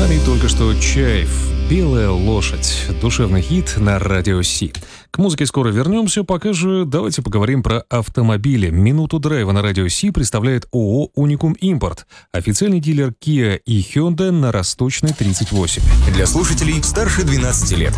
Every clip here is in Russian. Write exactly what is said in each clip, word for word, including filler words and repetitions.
нами только что Чайф, «Белая лошадь», душевный хит на Радио Си. К музыке скоро вернемся, пока же давайте поговорим про автомобили. Минуту драйва на Радио Си представляет ООО «Уникум Импорт», официальный дилер Kia и Hyundai на Росточной, тридцать восемь. Для слушателей старше двенадцати лет.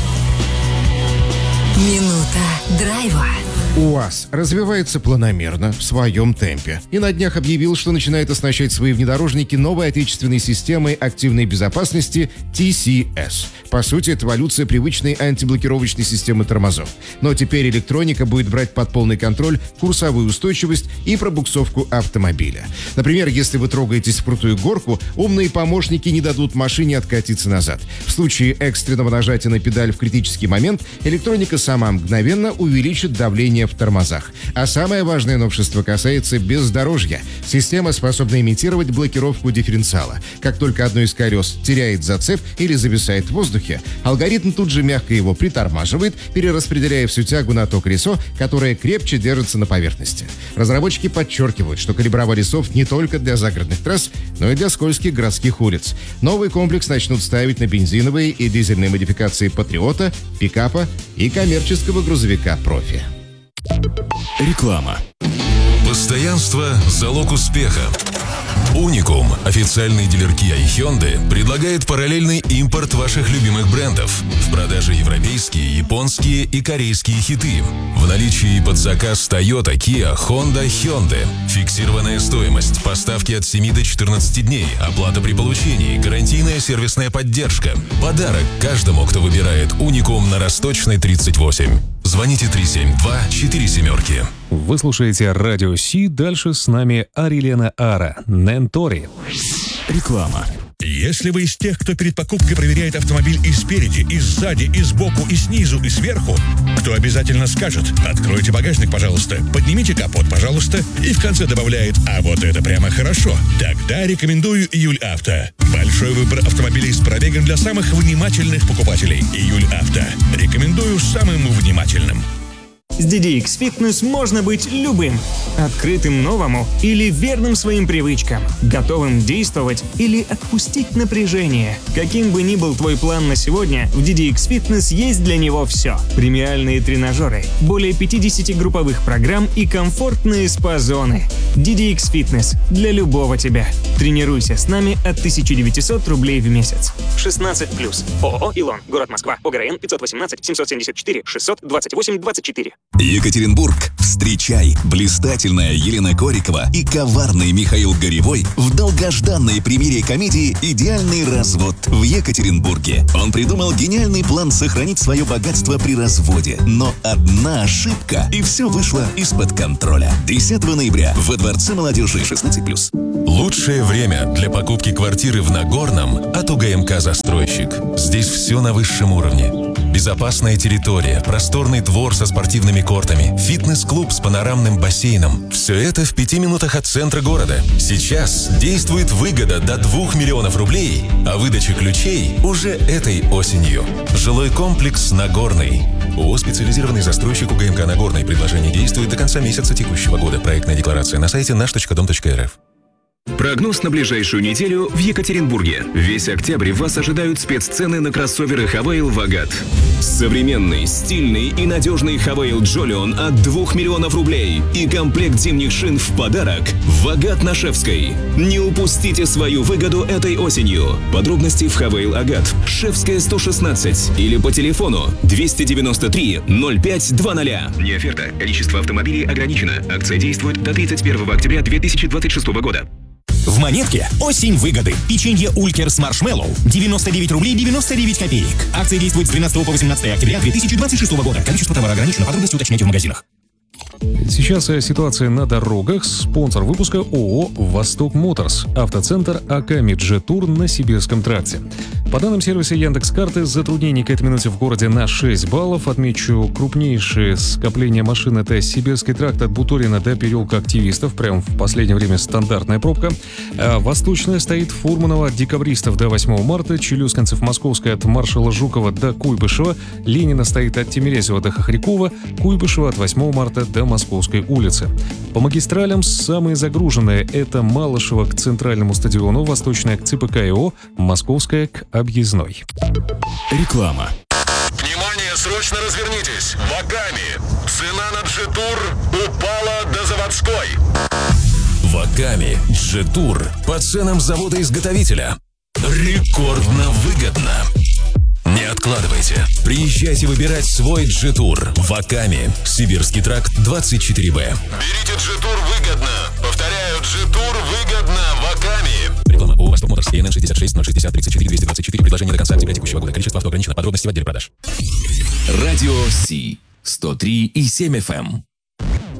Минута драйва. УАЗ развивается планомерно, в своем темпе. И на днях объявил, что начинает оснащать свои внедорожники новой отечественной системой активной безопасности ти си эс. По сути, это эволюция привычной антиблокировочной системы тормозов. Но теперь электроника будет брать под полный контроль курсовую устойчивость и пробуксовку автомобиля. Например, если вы трогаетесь в крутую горку, умные помощники не дадут машине откатиться назад. В случае экстренного нажатия на педаль в критический момент, электроника сама мгновенно увеличит давление в тормозах. А самое важное новшество касается бездорожья. Система способна имитировать блокировку дифференциала. Как только одно из колес теряет зацеп или зависает в воздухе, алгоритм тут же мягко его притормаживает, перераспределяя всю тягу на то колесо, которое крепче держится на поверхности. Разработчики подчеркивают, что калибровали софт не только для загородных трасс, но и для скользких городских улиц. Новый комплекс начнут ставить на бензиновые и дизельные модификации «Патриота», пикапа и коммерческого грузовика «Профи». Реклама. Постоянство – залог успеха. Уникум, официальный дилер Kia и Hyundai, предлагает параллельный импорт ваших любимых брендов. В продаже европейские, японские и корейские хиты. В наличии под заказ Toyota, Kia, Honda, Hyundai. Фиксированная стоимость, поставки от семи до четырнадцати дней, оплата при получении, гарантийная сервисная поддержка. Подарок каждому, кто выбирает Уникум на Росточной, тридцать восемь. Звоните три семь два четыре семерки. Вы слушаете Радио Си, дальше с нами Арилена Ара, Нентори. Реклама. Если вы из тех, кто перед покупкой проверяет автомобиль и спереди, и сзади, и сбоку, и снизу, и сверху, кто обязательно скажет: «Откройте багажник, пожалуйста», «Поднимите капот, пожалуйста», и в конце добавляет: «А вот это прямо хорошо», тогда рекомендую Июль Авто. Большой выбор автомобилей с пробегом для самых внимательных покупателей. Июль Авто. Рекомендую самым внимательным. С ди ди икс Fitness можно быть любым. Открытым новому или верным своим привычкам. Готовым действовать или отпустить напряжение. Каким бы ни был твой план на сегодня, в ди ди икс Fitness есть для него все. Премиальные тренажеры, более пятьдесят групповых программ и комфортные спа-зоны. ди ди икс Fitness для любого тебя. Тренируйся с нами от тысяча девятьсот рублей в месяц. шестнадцать плюс. ООО «Илон». Город Москва. ОГРН пятьсот восемнадцать семьсот семьдесят четыре шестьсот двадцать восемь двадцать четыре. Екатеринбург. Встречай блистательная Елена Корикова и коварный Михаил Горевой в долгожданной премьере комедии «Идеальный развод» в Екатеринбурге. Он придумал гениальный план сохранить свое богатство при разводе. Но одна ошибка, и все вышло из-под контроля. десятого ноября во Дворце молодежи шестнадцать плюс. Лучшее время для покупки квартиры в Нагорном от УГМК «Застройщик». Здесь все на высшем уровне. Безопасная территория, просторный двор со спортивными кортами, фитнес-клуб с панорамным бассейном. Все это в пяти минутах от центра города. Сейчас действует выгода до двух миллионов рублей, а выдача ключей уже этой осенью. Жилой комплекс «Нагорный». ООО «Специализированный застройщик УГМК Нагорный». Предложение действует до конца месяца текущего года. Проектная декларация на сайте наш точка дом точка эр эф. Прогноз на ближайшую неделю в Екатеринбурге. Весь октябрь вас ожидают спеццены на кроссоверы Хавейл Вагат. Современный, стильный и надежный Хавейл Джолион от двух миллионов рублей и комплект зимних шин в подарок в Агат на Шефской. Не упустите свою выгоду этой осенью. Подробности в Хавейл Агат, Шефская сто шестнадцать или по телефону двести девяносто три ноль пять двадцать. Не оферта. Количество автомобилей ограничено. Акция действует до тридцать первого октября две тысячи двадцать шестого года. В Монетке осень выгоды. Печенье Улькер с маршмеллоу девяносто девять рублей девяносто девять копеек. Акция действует с двенадцатого по восемнадцатое октября две тысячи двадцать шестого года. Количество товара ограничено. Подробности уточняйте в магазинах. Сейчас ситуация на дорогах. Спонсор выпуска ООО «Восток Моторс». Автоцентр АК «Меджетур» на Сибирском тракте. По данным сервиса Яндекс.Карты, затруднений к этой минуте в городе на шесть баллов. Отмечу крупнейшее скопление машин — это Сибирский тракт от Буторина до переулка Активистов. Прям в последнее время стандартная пробка. А Восточная стоит Фурманова от Декабристов до восьмого марта. Челюскинцев Московская от Маршала Жукова до Куйбышева. Ленина стоит от Тимирязева до Хохрякова. Куйбышева от восьмого марта до Московской улице. По магистралям самые загруженные – это Малышево к центральному стадиону, Восточная к ЦПК ИО, Московская к Объездной. Реклама. Внимание, срочно развернитесь! Вагами! Цена на G-Tour упала до заводской! Вагами G-Tour по ценам завода-изготовителя. Рекордно выгодно! Не откладывайте. Приезжайте выбирать свой G-Tour. Ваками. Сибирский тракт двадцать четыре бэ. Берите G-Tour выгодно. Повторяю, G-Tour выгодно. Ваками. Реклама ООО «Восток Моторс». ИНН шестьдесят шесть ноль шестьдесят тридцать четыре двести двадцать четыре. Предложение до конца октября текущего года. Количество авто ограничено. Подробности в отделе продаж. Радио Си. сто три и семь эф эм.